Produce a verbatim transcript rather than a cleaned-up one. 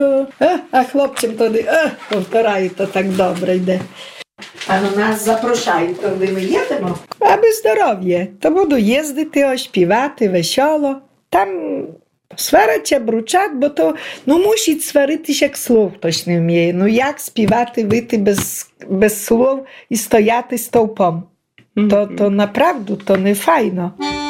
а хлопцям тоді повторають, то так добре йде. А на нас запрошають, коли ми їдемо? Аби здоров'я, то буду їздити, співати, весело. Там сваряться, бручать, бо то, ну, мусить сваритися, як слов хтось не вміє. Ну, як співати, вийти без, без слов і стояти стовпом? Mm-hmm. То, то направду, то не файно.